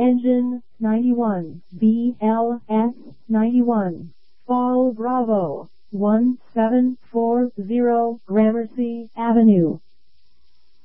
Engine 91, BLS 91, Fall Bravo 1740 Gramercy Avenue.